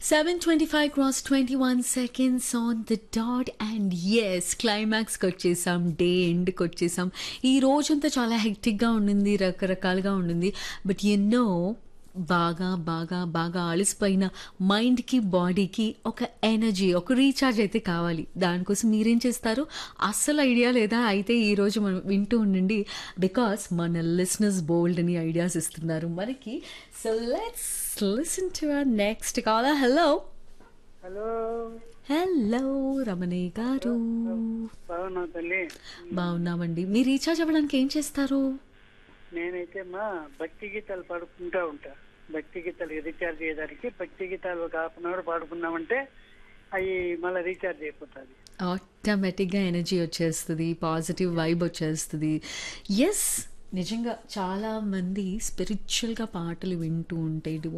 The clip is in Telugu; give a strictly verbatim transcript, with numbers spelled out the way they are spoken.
seven twenty-five cross twenty-one seconds on the dot and yes క్లైమాక్స్కి వచ్చేసాం డే ఎండ్కి వచ్చేసాం ఈ రోజంతా చాలా హెక్టిక్గా ఉండింది రకరకాలుగా ఉండింది బట్ ఎన్నో బాగా బాగా బాగా అలసిపోయిన మైండ్కి బాడీకి ఒక ఎనర్జీ ఒక రీఛార్జ్ అయితే కావాలి దానికోసం మీరేం చేస్తారు అస్సలు ఐడియా లేదా అయితే ఈరోజు మనం వింటూ ఉండండి బికాస్ మన లిసనర్స్ బోల్డ్ అని ఐడియాస్ ఇస్తున్నారు మనకి so let's listen to our next caller hello hello hello Ramanaiah గారు బాగున్నా తల్లి బాగున్నామండి మీరు రీఛార్జ్ అవ్వడానికి ఏం చేస్తారు నేనైతే మా భక్తి గీతాలు పాడుకుంటా ఉంటా భక్తి గీతాలు రీఛార్జ్ చేయడానికి భక్తి గీతాలు ఒక హాఫ్ అన్ అవర్ పాడుకున్నామంటే అవి మళ్ళీ రీఛార్జ్ అయిపోతుంది ఆటోమేటిక్గా ఎనర్జీ వచ్చేస్తుంది పాజిటివ్ వైబ్ వచ్చేస్తుంది ఎస్ నిజంగా చాలా మంది స్పిరిచువల్గా పాటలు వింటూ ఉంటే